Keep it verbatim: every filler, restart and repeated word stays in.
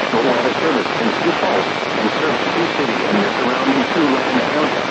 National Water Service in Sioux Falls and serves Sioux City and the surrounding Siouxland area.